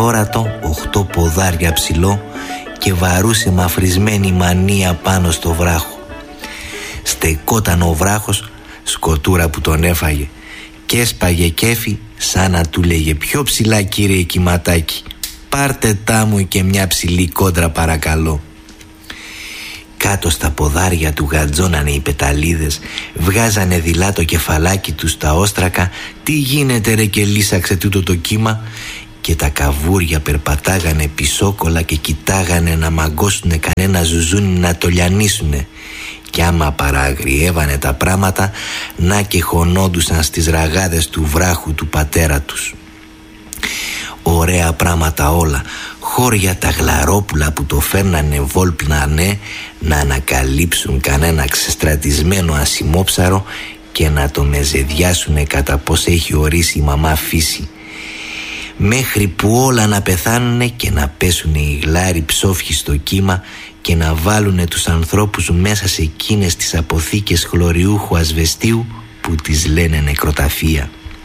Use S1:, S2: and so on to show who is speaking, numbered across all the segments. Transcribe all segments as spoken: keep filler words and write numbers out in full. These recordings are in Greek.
S1: όρατο οχτώ ποδάρια ψηλό και βαρούσε μαφρισμένη μανία πάνω στο βράχο. Στεκόταν ο βράχος, σκοτούρα που τον έφαγε, και έσπαγε κέφι σαν να του λέγε «Πιο ψηλά, κύριε Κυματάκη, πάρτε τα μου και μια ψηλή κόντρα παρακαλώ». Κάτω στα ποδάρια του γατζώνανε οι πεταλίδες, βγάζανε δειλά το κεφαλάκι τους στα όστρακα. «Τι γίνεται ρε, και λύσαξε τούτο το κύμα?» Και τα καβούρια περπατάγανε πισόκολα και κοιτάγανε να μαγκώσουνε κανένα ζουζούνι να το λιανίσουνε. Κι άμα παραγριεύανε τα πράματα, να και χωνόντουσαν στις ραγάδες του βράχου του πατέρα τους. Ωραία πράματα όλα, χώρια τα γλαρόπουλα που το φέρνανε βόλπνανε να ανακαλύψουν κανένα ξεστρατισμένο ασημόψαρο και να το μεζεδιάσουνε κατά πως έχει ορίσει η μαμά φύση. Μέχρι που όλα να πεθάνουνε και να πέσουνε οι γλάροι ψόφιοι στο κύμα και να βάλουνε τους ανθρώπους μέσα σε εκείνες τις αποθήκες χλωριούχου ασβεστίου που τις λένε νεκροταφεία.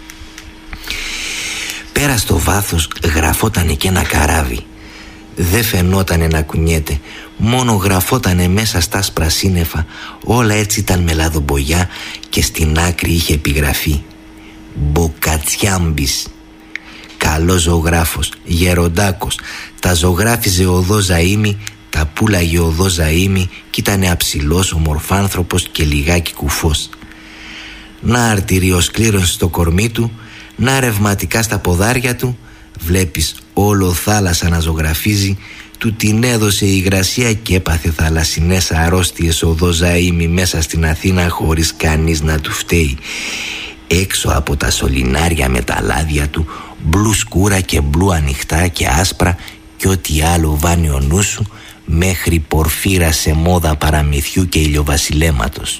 S1: Πέρα στο βάθος γραφότανε και ένα καράβι. Δεν φαινότανε να κουνιέται, μόνο γραφότανε μέσα στα άσπρα σύννεφα. Όλα έτσι ήταν με λαδομπογιά και στην άκρη είχε επιγραφή «Μποκατσιάμπης». Καλός ζωγράφος, γεροντάκος, τα ζωγράφιζε οδό Ζαΐμι, τα πουλάγε οδό Ζαΐμι κι ήτανε αψηλός, ομορφάνθρωπος και λιγάκι κουφός. Να αρτηριοσκλήρωση στο κορμί του, να ρευματικά στα ποδάρια του. Βλέπεις όλο θάλασσα να ζωγραφίζει. Του την έδωσε η υγρασία και έπαθε θαλασσινές αρρώστιες οδό Ζαΐμι μέσα στην Αθήνα χωρίς κανείς να του φταίει. Έξω από τα σωληνάρια με τα λάδια του, μπλου σκούρα και μπλου ανοιχτά και άσπρα και ό,τι άλλο βάνει ο νου σου, μέχρι πορφύρα σε μόδα παραμυθιού και ηλιοβασιλέματος.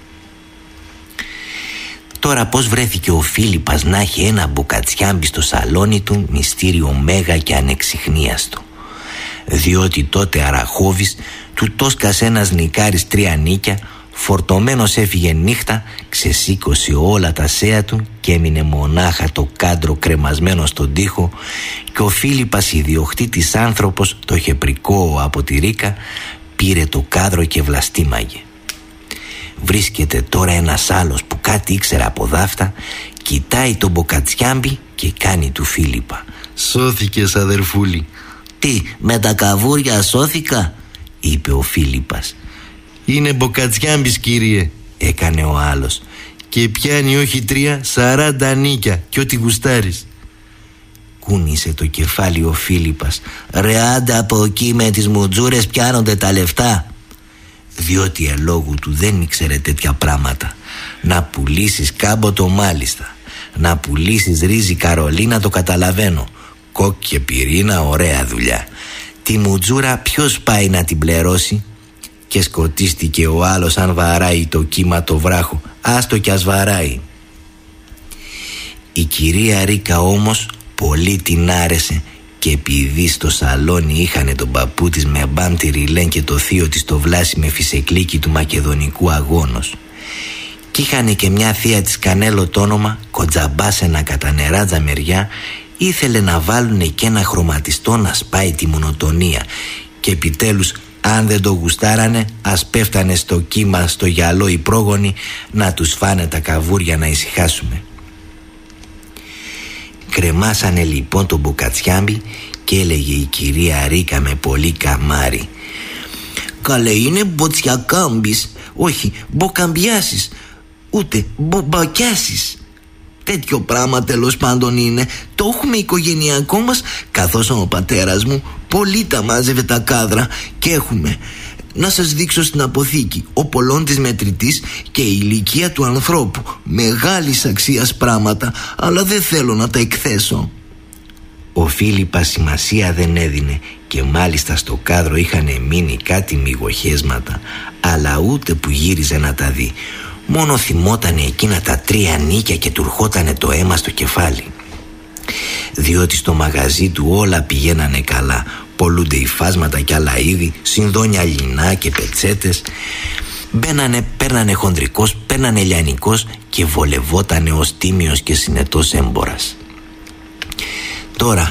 S1: Τώρα πως βρέθηκε ο Φίλιππας να έχει ένα μποκατσιάμπι στο σαλόνι του, μυστήριο μέγα και ανεξιχνίαστο. Διότι τότε Αραχώβης του τόσκασε ένας νικάρης τρία νίκια, φορτωμένος έφυγε νύχτα, ξεσήκωσε όλα τα σέα του και έμεινε μονάχα το κάντρο κρεμασμένο στον τοίχο, και ο Φίλιππας ιδιοκτήτης άνθρωπος, το χεπρικό από τη Ρίκα, πήρε το κάδρο και βλαστήμαγε. Βρίσκεται τώρα ένας άλλος που κάτι ήξερε από δάφτα, κοιτάει τον μποκατσιάμπι και κάνει του Φίλιππα «Σώθηκες αδερφούλη». «Τι, με τα καβούρια σώθηκα?» είπε ο Φίλιππας. «Είναι μποκατσιάμπης, κύριε», έκανε ο άλλος, «και πιάνει όχι τρία, σαράντα νίκια κι ό,τι γουστάρεις». Κούνησε το κεφάλι ο Φίλιππας. «Ρε άντα από εκεί, με τις μουτζούρες πιάνονται τα λεφτά». Διότι ελόγου του δεν ήξερε τέτοια πράγματα. Να πουλήσεις κάμποτο μάλιστα, να πουλήσεις ρύζι Καρολίνα το καταλαβαίνω, κόκ και πυρίνα ωραία δουλειά. Τη μουτζούρα ποιος πάει να την πληρώσει? Και σκοτίστηκε ο άλλος αν βαράει το κύμα το βράχο. Άστο κι ας βαράει. Η κυρία Ρίκα όμως πολύ την άρεσε, και επειδή στο σαλόνι είχανε τον παππού της με μπάμπτη ριλέν και το θείο της το Βλάση με φυσεκλίκι του μακεδονικού αγώνος, κι είχανε και μια θεία της Κανέλο το όνομα, κοντζαμπάσενα κατά νεράτζα μεριά, ήθελε να βάλουνε και ένα χρωματιστό να σπάει τη μονοτονία. Και επιτέλους, αν δεν το γουστάρανε, ας πέφτανε στο κύμα στο γυαλό οι πρόγονοι να τους φάνε τα καβούρια να ησυχάσουμε. Κρεμάσανε λοιπόν τον μποκατσιάμπι και έλεγε η κυρία Ρίκα με πολύ καμάρι «Καλέ, είναι μποτσιακάμπης, όχι μποκαμπιάσεις, ούτε μπομπακιάσεις. Τέτοιο πράγμα τέλος πάντων είναι. Το έχουμε οικογενειακό μας, καθώς ο πατέρας μου πολύ τα μάζευε τα κάδρα και έχουμε. Να σας δείξω στην αποθήκη ο πολλών της μετρητής και η ηλικία του ανθρώπου. Μεγάλης αξίας πράγματα, αλλά δεν θέλω να τα εκθέσω». Ο Φίλιππας σημασία δεν έδινε και μάλιστα στο κάδρο είχαν μείνει κάτι μυγοχέσματα, αλλά ούτε που γύριζε να τα δει. Μόνο θυμότανε εκείνα τα τρία νίκια και του ρχότανε το αίμα στο κεφάλι. Διότι στο μαγαζί του όλα πηγαίνανε καλά. Πολλούνται υφάσματα κι άλλα είδη, συνδόνια λινά και πετσέτες. Μπαίνανε, παίρνανε χονδρικός, παίρνανε λιανικός και βολευότανε ως τίμιος και συνετός έμπορας. Τώρα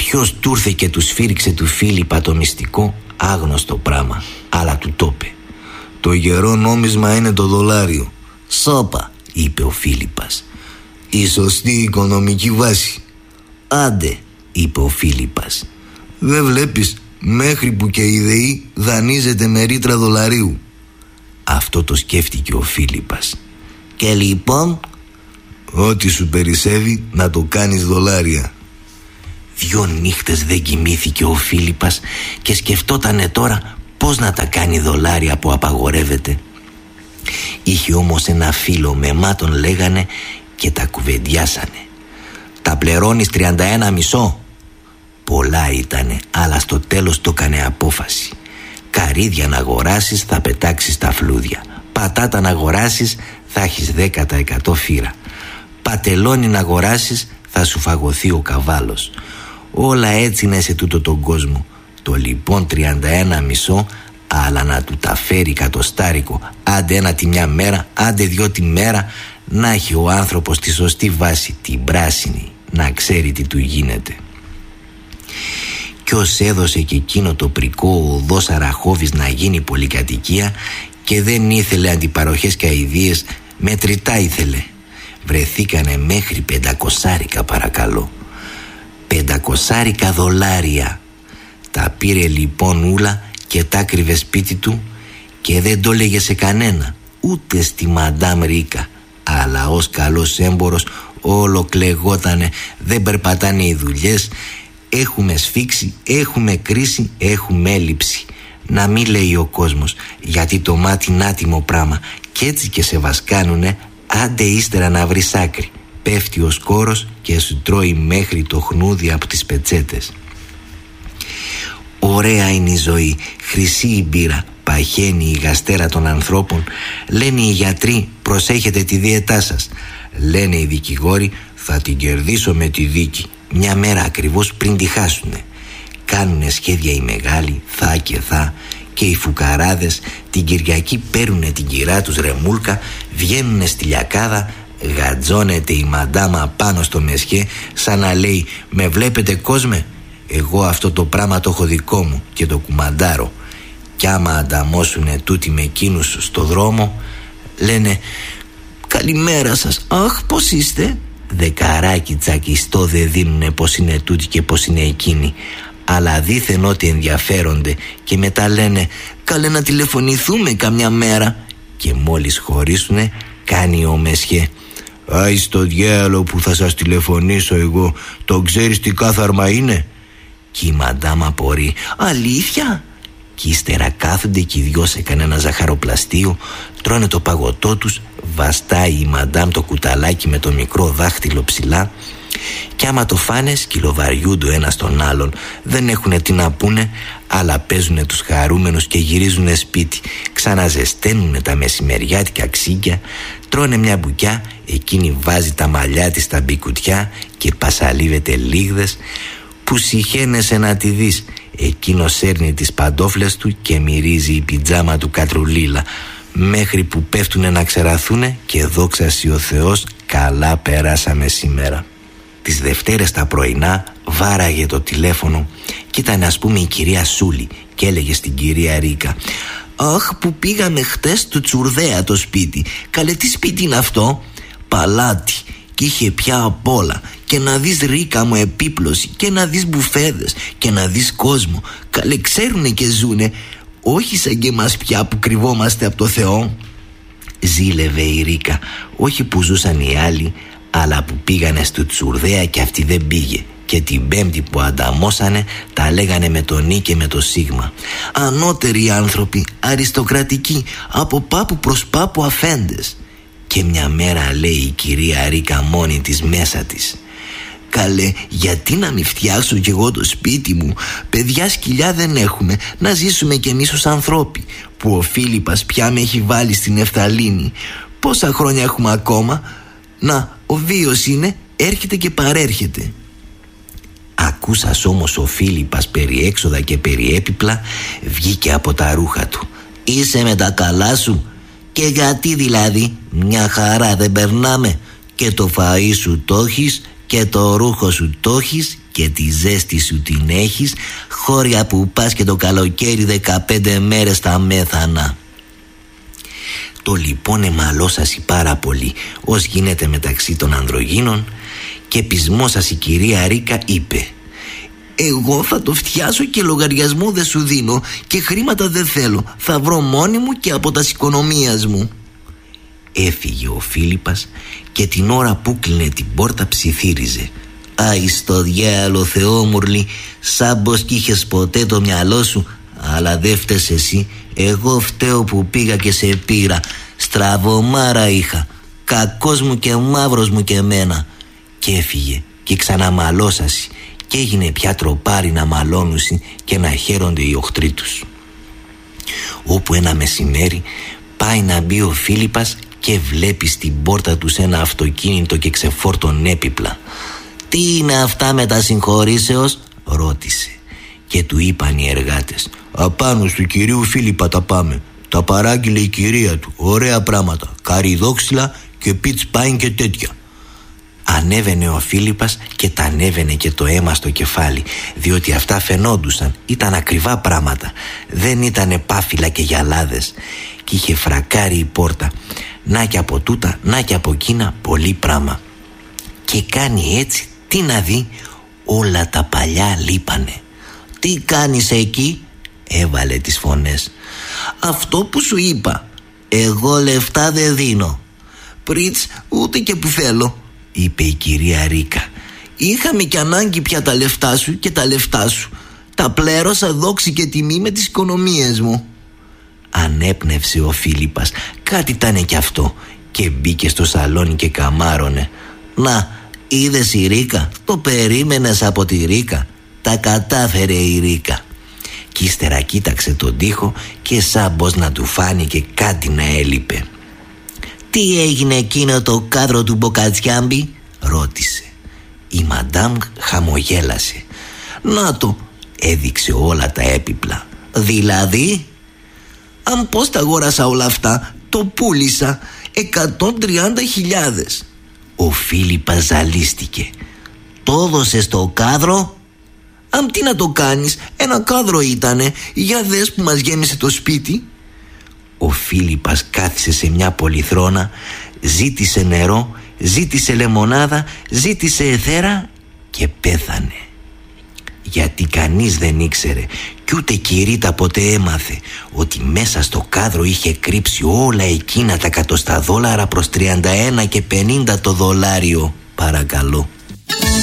S1: Ποιος του ήρθε και του σφύριξε του Φίλιππα το μυστικό, άγνωστο πράγμα, αλλά του το είπε.
S2: Το γερό νόμισμα είναι το δολάριο.
S1: Σόπα, είπε ο Φίλιππας.
S2: Η σωστή οικονομική βάση.
S1: Άντε, είπε ο Φίλιππας.
S2: Δεν βλέπεις, μέχρι που και η ΔΕΗ δανείζεται με ρήτρα δολαρίου.
S1: Αυτό το σκέφτηκε ο Φίλιππας. Και λοιπόν?
S2: Ό,τι σου περισσεύει να το κάνεις δολάρια.
S1: Δυο νύχτες δεν κοιμήθηκε ο Φίλιππας και σκεφτότανε τώρα πώς να τα κάνει δολάρια που απαγορεύεται. Είχε όμως ένα φίλο, με μάτων λέγανε, και τα κουβεντιάσανε. Τα πληρώνεις τριάντα ένα μισό. Πολλά ήτανε, αλλά στο τέλος το έκανε απόφαση. Καρύδια να αγοράσεις, θα πετάξεις τα φλούδια. Πατάτα να αγοράσεις, θα έχεις δέκα τοις εκατό φύρα. Πατελόνι να αγοράσεις, θα σου φαγωθεί ο καβάλος. Όλα έτσι είναι σε τούτο τον κόσμο. Το λοιπόν τριάντα ένα μισό, αλλά να του τα φέρει κατοστάρικο, άντε ένα τη μια μέρα, άντε δυο τη μέρα, να έχει ο άνθρωπος τη σωστή βάση, την πράσινη, να ξέρει τι του γίνεται. Κι ως έδωσε και εκείνο το πρικό οδός Αραχώβης να γίνει πολυκατοικία και δεν ήθελε αντιπαροχές και αηδίες, μετρητά ήθελε. Βρεθήκανε μέχρι πεντακοσάρικα, παρακαλώ. Πεντακοσάρικα δολάρια. Τα πήρε λοιπόν ούλα και τα κρύβε σπίτι του και δεν το λέγε σε κανένα, ούτε στη Μαντάμ Ρίκα. Αλλά ως καλός έμπορος όλο κλεγότανε, δεν περπατάνε οι δουλειές, έχουμε σφίξει, έχουμε κρίση, έχουμε έλλειψη. Να μην λέει ο κόσμος, γιατί το μάτι είναι άτιμο πράγμα κι έτσι και σε βασκάνουνε, άντε ύστερα να βρεις άκρη. Πέφτει ο σκόρος και σου τρώει μέχρι το χνούδι από τις πετσέτες. Ωραία είναι η ζωή, χρυσή η μπύρα, παχαίνει η γαστέρα των ανθρώπων. Λένε οι γιατροί, προσέχετε τη δίαιτά σας. Λένε οι δικηγόροι, θα την κερδίσω με τη δίκη, μια μέρα ακριβώς πριν τη χάσουνε. Κάνουνε σχέδια οι μεγάλοι, θα και θα, και οι φουκαράδες την Κυριακή παίρνουνε την κυρά τους ρεμούλκα, βγαίνουνε στη λιακάδα, γατζώνεται η μαντάμα πάνω στο μεσχέ, σαν να λέει, με βλέπετε κόσμε? Εγώ αυτό το πράγμα το έχω δικό μου και το κουμαντάρω. Κι άμα ανταμώσουνε τούτοι με εκείνους στο δρόμο, λένε, καλημέρα σας, αχ πως είστε? Δεκαράκι τσακιστό δεν δίνουνε πως είναι τούτοι και πως είναι εκείνοι, αλλά δήθεν ότι ενδιαφέρονται και μετά λένε, καλέ να τηλεφωνηθούμε καμιά μέρα. Και μόλις χωρίσουνε, κάνει ο μεσχέ, άι στο διάλο που θα σας τηλεφωνήσω εγώ, το ξέρεις τι κάθαρμα είναι? Κι η μαντάμα απορεί, αλήθεια? Κι ύστερα κάθονται κι οι δυο σε κανένα ζαχαροπλαστείο, τρώνε το παγωτό τους, βαστάει η μαντάμ το κουταλάκι με το μικρό δάχτυλο ψηλά, κι άμα το φάνε σκυλοβαριούνται ο ένας τον άλλον, δεν έχουνε τι να πούνε, αλλά παίζουνε τους χαρούμενους και γυρίζουνε σπίτι, ξαναζεσταίνουνε τα μεσημεριάτικα ξύγκια, τρώνε μια μπουκιά, εκείνη βάζει τα μαλλιά της στα μπικουτιά και πασαλίβεται λίγδες, που συχαίνεσαι να τη δεις. Εκείνος σέρνει τις παντόφλες του και μυρίζει η πιτζάμα του κατρουλίλα, μέχρι που πέφτουνε να ξεραθούνε και δόξα σοι ο Θεός, καλά περάσαμε σήμερα. Τις Δευτέρες τα πρωινά βάραγε το τηλέφωνο και ήταν ας πούμε η κυρία Σούλη και έλεγε στην κυρία Ρίκα, αχ που πήγαμε χτες του Τσουρδέα το σπίτι. Καλέ τι σπίτι είναι αυτό? Παλάτι, και είχε πια απ' όλα. Και να δεις Ρίκα μου επίπλωση, και να δεις μπουφέδες, και να δεις κόσμο. Καλέ ξέρουνε και ζουνε, όχι σαν και εμάς πια που κρυβόμαστε από το Θεό. Ζήλευε η Ρίκα, όχι που ζούσαν οι άλλοι, αλλά που πήγανε στο Τσουρδέα και αυτή δεν πήγε. Και την Πέμπτη που ανταμώσανε τα λέγανε με το νι και με το σίγμα. Ανώτεροι άνθρωποι, αριστοκρατικοί, από πάπου προς πάπου αφέντες. Και μια μέρα λέει η κυρία Ρίκα μόνη της μέσα της, καλέ γιατί να μην φτιάξω κι εγώ το σπίτι μου? Παιδιά σκυλιά δεν έχουμε, να ζήσουμε κι εμείς ως ανθρώποι, που ο Φίλιππας πια με έχει βάλει στην Εφταλίνη. Πόσα χρόνια έχουμε ακόμα? Να, ο βίος είναι, έρχεται και παρέρχεται. Ακούσας όμως ο Φίλιππας περί έξοδα και περί έπιπλα, βγήκε από τα ρούχα του. Είσαι με τα καλά σου? Και γιατί δηλαδή? Μια χαρά δεν περνάμε? Και το φαΐ σου το έχεις, και το ρούχο σου το έχεις, και τη ζέστη σου την έχεις, χώρια που πας και το καλοκαίρι δεκαπέντε μέρες στα μέθανα. Το λοιπόν εμαλώσασι πάρα πολύ ως γίνεται μεταξύ των ανδρογίνων και πεισμόσας η κυρία Ρίκα είπε: «Εγώ θα το φτιάσω και λογαριασμό δεν σου δίνω και χρήματα δεν θέλω, θα βρω μόνη μου και από τα οικονομίας μου». Έφυγε ο Φίλιππας και την ώρα που κλείνε την πόρτα ψιθύριζε: «Άι στο διάλο Θεόμουρλη, σαν πως κι είχες ποτέ το μυαλό σου, αλλά δεν φταίς εσύ, εγώ φταίω που πήγα και σε πήρα, στραβωμάρα είχα, κακός μου και μαύρος μου και εμένα». Και έφυγε και ξαναμαλώσασι και έγινε πια τροπάρι να μαλώνουσι και να χαίρονται οι οχτροί τους. Όπου ένα μεσημέρι πάει να μπει ο Φίλιππας και βλέπει στην πόρτα τους ένα αυτοκίνητο και ξεφόρτων έπιπλα. «Τι είναι αυτά με τα συγχωρήσεως?» ρώτησε. Και του είπαν οι εργάτες: «Απάνω του κυρίου Φίλιππα τα πάμε. Τα παράγγειλε η κυρία του, ωραία πράγματα, καριδόξυλα και πιτς πάιν και τέτοια». Ανέβαινε ο Φίλιππας και τα ανέβαινε και το αίμα στο κεφάλι, διότι αυτά φαινόντουσαν, ήταν ακριβά πράγματα, δεν ήτανε πάφυλα και γυαλάδες. Κι είχε φρακάρει η πόρτα, να κι από τούτα, να κι από εκείνα, πολύ πράμα. Και κάνει έτσι, τι να δει, όλα τα παλιά λείπανε. «Τι κάνεις εκεί?» έβαλε τις φωνές. «Αυτό που σου είπα, εγώ λεφτά δεν δίνω». «Πριτς, ούτε και που θέλω», είπε η κυρία Ρίκα. «Είχαμε κι ανάγκη πια τα λεφτά σου και τα λεφτά σου. Τα πλέρωσα δόξη και τιμή με τις οικονομίες μου». Ανέπνευσε ο Φίλιππας, κάτι ήτανε κι αυτό, και μπήκε στο σαλόνι και καμάρωνε. «Να, είδες η Ρίκα, το περίμενες από τη Ρίκα, τα κατάφερε η Ρίκα». Κι ύστερα κοίταξε τον τοίχο και σαν πως να του φάνηκε κάτι να έλειπε. «Τι έγινε εκείνο το κάδρο του Μποκατσιάμπη?» ρώτησε. Η μαντάμ χαμογέλασε. «Να το», έδειξε όλα τα έπιπλα. «Δηλαδή?» «Αν πως τα αγόρασα όλα αυτά, το πούλησα, εκατόν τριάντα χιλιάδες». Ο Φίλιππας ζαλίστηκε. «Το έδωσες το κάδρο?» «Αμ, τι να το κάνεις, ένα κάδρο ήτανε, για δες που μας γέμισε το σπίτι». Ο Φίλιππας κάθισε σε μια πολυθρόνα, ζήτησε νερό, ζήτησε λεμονάδα, ζήτησε εθέρα και πέθανε. Γιατί κανείς δεν ήξερε κι ούτε κι η Ρίτα ποτέ έμαθε ότι μέσα στο κάδρο είχε κρύψει όλα εκείνα τα εκατοστά δόλαρα προς τριάντα ένα και πενήντα το δολάριο. Παρακαλώ.